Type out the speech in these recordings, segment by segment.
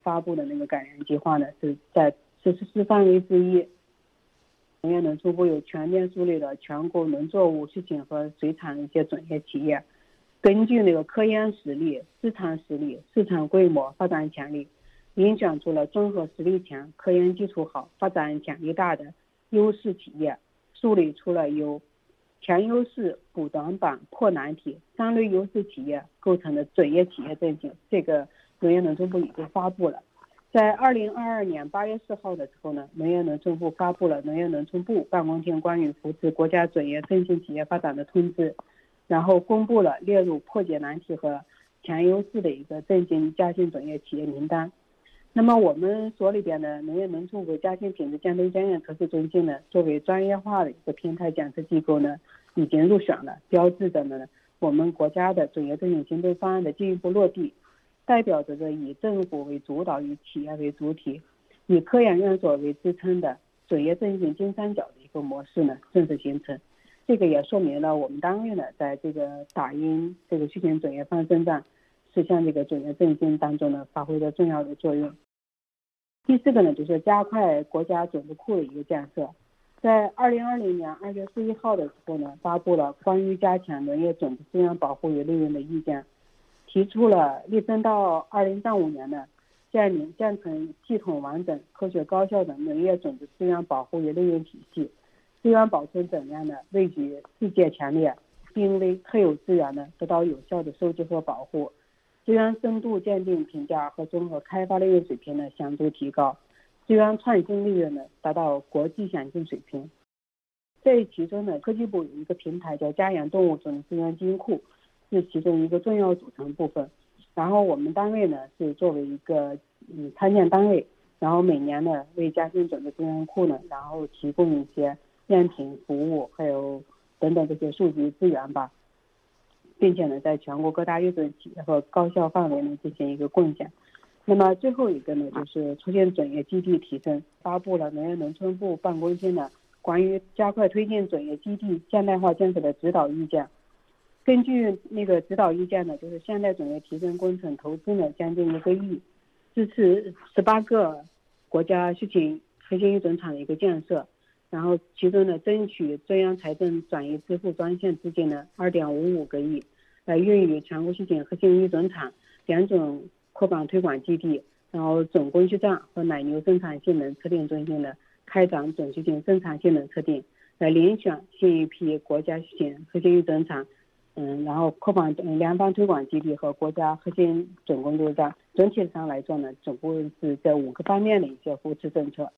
发布的那个改良计划呢，是在实施范围之一。农业农村部有全面梳理了全国农作物、畜禽和水产一些准业企业，根据那个科研实力、市场实力、市场规模、发展潜力，遴选出了综合实力强、科研基础好、发展潜力大的优势企业，梳理出了由强优势、补短板、破难题3类优势企业构成的准业企业阵型。这个农业农村部已经发布了。在2022年8月4号的时候呢，农业农村部发布了农业农村部办公厅关于扶持国家准业振兴企业发展的通知，然后公布了列入破解难题和强优势的一个振兴嘉兴准业企业名单。那么我们所里边的农业农村部嘉兴品质监督检验测试中心呢，作为专业化的一个平台检测机构呢，已经入选了，标志着呢我们国家的准业振兴行动方案的进一步落地，代表着以政府为主导、以企业为主体、以科研院所为支撑的准业振兴金三角的一个模式呢正式形成。这个也说明了我们单位呢在这个打赢这个畜禽准业翻身战、实现这个准业振兴当中呢发挥了重要的作用。第4个呢，就是加快国家种子库的一个建设。在2020年2月11号的时候呢，发布了关于加强农业种子资源保护与利用的意见，提出了力争到2035年呢，建成系统完整、科学高效的农业种子资源保护与利用体系，资源保存质量呢位居世界前列，并为特有资源呢得到有效的收集和保护，资源深度鉴定评价和综合开发利用水平呢显著提高，资源创新利润呢达到国际先进水平。这其中呢，科技部有一个平台叫家养动物种子资源基因库，是其中一个重要组成部分。然后我们单位呢是作为一个参建单位，然后每年呢为嘉兴种子资源库呢，然后提供一些样品服务，还有等等这些数据资源吧，并且呢在全国各大优质企业和高校范围呢进行一个贡献。那么最后一个呢，就是促进准业基地提升，发布了农业农村部办公厅的关于加快推进准业基地现代化建设的指导意见。根据那个指导意见呢，就是现代准业提升工程投资呢将近1个亿，支持18个国家畜禽核心育种场的一个建设，然后其中呢争取中央财政转移支付专项资金呢2.55个亿，用于全国畜禽核心育种场、两种扩版推广基地，然后总工序站和奶牛生产性能测定中心呢开展准畜禽生产性能测定，遴选新一批国家畜禽核心育种场，然后扩版联邦推广基地和国家核心总工作站。整体上来说呢，总共是这5个方面的一些扶持政策。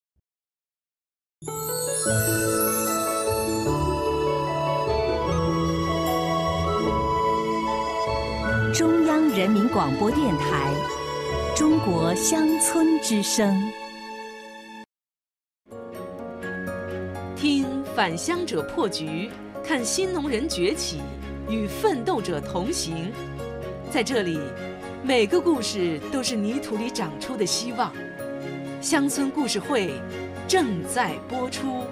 中央人民广播电台中国乡村之声， 听返乡者破局，看新农人崛起，与奋斗者同行。在这里，每个故事都是泥土里长出的希望。乡村故事会正在播出。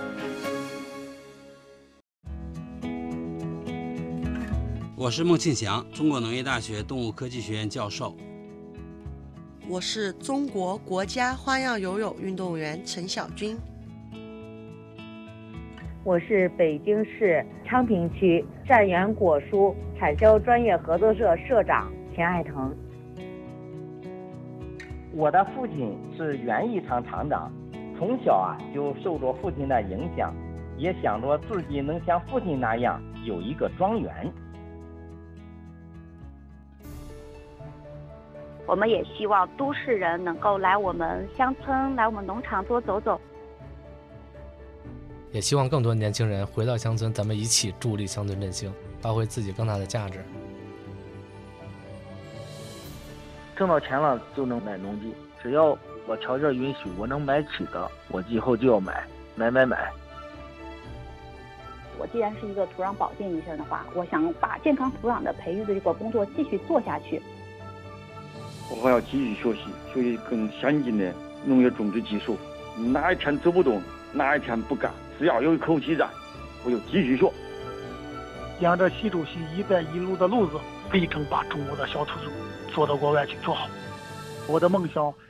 我是孟庆祥，中国农业大学动物科技学院教授。 我是中国国家花样游泳运动员陈晓军。 我是北京市昌平区善源果蔬产销专业合作社社长钱爱腾。 我的父亲是园艺厂厂长，从小就受着父亲的影响，也想着自己能像父亲那样有一个庄园。 我们也希望都市人能够来我们乡村、来我们农场多走走， 也希望更多年轻人回到乡村，咱们一起助力乡村振兴，发挥自己更大的价值。 挣到钱了就能买农机，只要我条件允许，我能买起的，我以后就要买。 我既然是一个土壤保健医生的话，我想把健康土壤的培育的这个工作继续做下去。 我还要继续学习更先进的农业种植技术，哪一天走不动，哪一天不干，只要有一口气在，我就继续学。 沿着习主席“一带一路”的路子，力争把中国的小土猪做到国外去做好。我的梦想